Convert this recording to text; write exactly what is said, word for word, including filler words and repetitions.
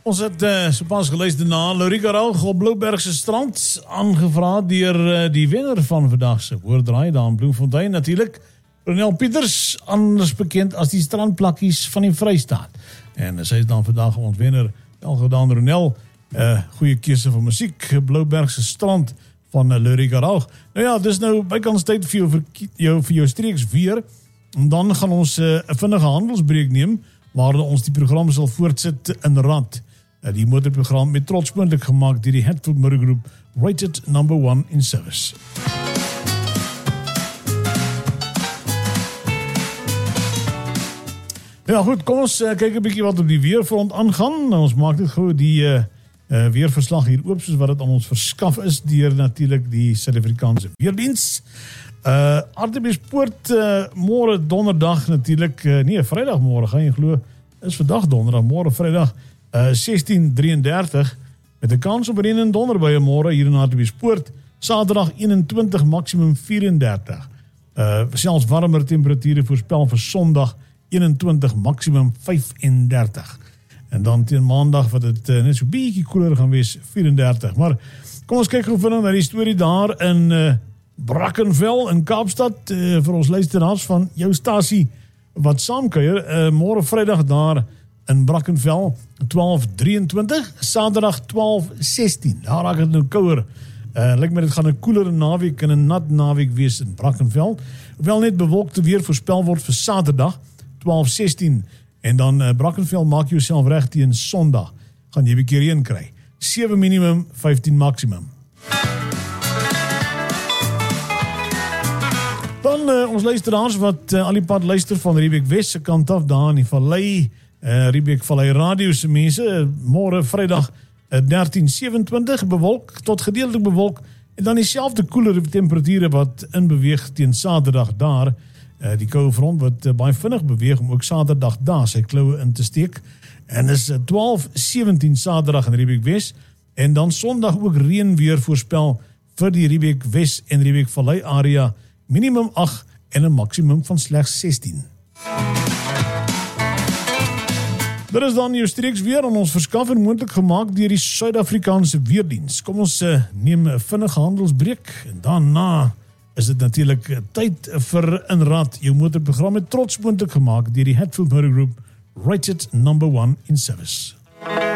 Ons het uh, sopas geluister na Lorica Rauch op Bloubergse strand, aangevra deur uh, die wenner van vandag se woorddraai, daar in Bloemfontein natuurlik, Ronel Pieters, anders bekend as die strandplakkies van die Vrystaat. En uh, sy is dan vandag ons wenner, wel gedaan Ronel, uh, goeie keuse van musiek, Bloubergse strand van uh, Lorica Rauch. Nou ja, dis nou bykans tyd vir jou, vir jou, vir jou streeks weer, en dan gaan ons 'n uh, vinnige handelsbreek neem, waar ons die program sal voortsit in Rand. Die motorprogram met trots moontlik gemaak deur die Hatfield Motor Group, rated number one in service. Ja goed, kom ons uh, kyk 'n bietjie wat op die weerfront aangaan. Ons maak dit gou die uh, uh, weerverslag hier oop, soos wat dit aan ons verskaf is deur natuurlik die Suid-Afrikaanse Weerdiens. Uh, Hartbeespoort uh, môre donderdag natuurlik, uh, nee, Vrydag môre, gaan jy glo, is vandag donderdag, môre Vrydag uh, sestien drieëndertig met 'n kans op reën en donderbuie môre hier in Hartbeespoort. Saterdag eenentwintig, maksimum vierendertig. Uh, selfs warmer temperature voorspel vir Sondag eenentwintig, maksimum vyfendertig. En dan teen Maandag wat dit uh, net so bietjie koeler gaan wees, vierendertig. Maar kom ons kyk gou vinnig na die storie daar in uh, Brackenfell in Kaapstad, uh, vir ons luisteraars van jou stasie wat saamkuier, uh, môre Vrydag daar in Brackenfell, twaalf drieëntwintig, Saterdag twaalf sestien, daar raak het nou kouer, uh, lyk my dit gaan 'n koelere naweek en 'n nat naweek wees in Brackenfell, hoewel net bewolkte weer voorspel word vir Saterdag, twaalf sestien, en dan uh, Brackenfell maak jouself reg teen Sondag, gaan jy 'n bietjie reën kry, sewe minimum, vyftien maksimum. Dan uh, ons luisteraars wat uh, al die pad luister van Riebeek Wes se kant af, daar in die Vallei, uh, Riebeek Vallei Radio se mense, uh, môre Vrydag uh, dertien sewenentwintig, bewolk tot gedeeltelik bewolk, en dan dieselfde koelere temperature wat inbeweeg teen Saterdag daar, uh, die koue front wat uh, baie vinnig beweeg om ook Saterdag daar sy kloue in te steek, en is uh, twaalf sewentien Saterdag in Riebeek Wes, en dan Sondag ook reën weer voorspel vir die Riebeek Wes en Riebeek Vallei area, minimum agt en 'n maksimum van slegs sestien. Dit is dan jou streeks weer aan ons verskaf en moontlik gemaak deur die Suid-Afrikaanse Weerdiens. Kom ons uh, neem 'n vinnige handelsbreek en daarna is dit natuurlik uh, tyd vir Inrad, jou motorprogram met trots moontlik gemaak deur die Hatfield Motor Group, rated number one in service.